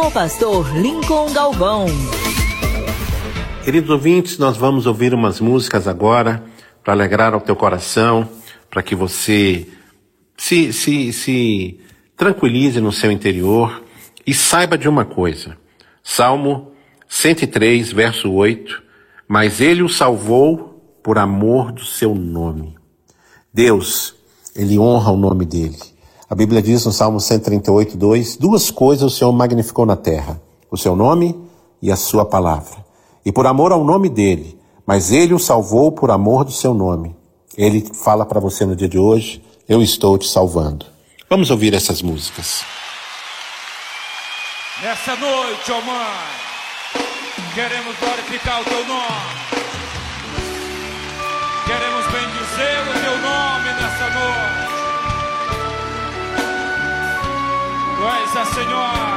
o pastor Lincoln Galvão. Queridos ouvintes, nós vamos ouvir umas músicas agora para alegrar o teu coração, para que você se tranquilize no seu interior e saiba de uma coisa. Salmo 103, verso 8. Mas ele o salvou por amor do seu nome. Deus, ele honra o nome dele. A Bíblia diz no Salmo 138, 2, duas coisas o Senhor magnificou na terra, o seu nome e a sua palavra. E por amor ao nome dele, mas ele o salvou por amor do seu nome. Ele fala para você no dia de hoje, eu estou te salvando. Vamos ouvir essas músicas. Nessa noite, ó Mãe, queremos glorificar o teu nome. Queremos bendizer o teu nome nessa noite. Tu és a Senhora.